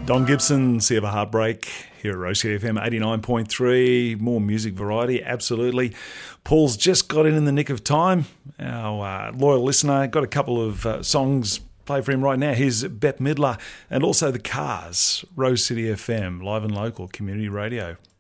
Don Gibson, Sea of a Heartbreak, here at Rose City FM 89.3. More music variety, absolutely. Paul's just got in the nick of time. Our loyal listener got a couple of songs play for him right now. Here's Bette Midler and also The Cars, Rose City FM, live and local community radio.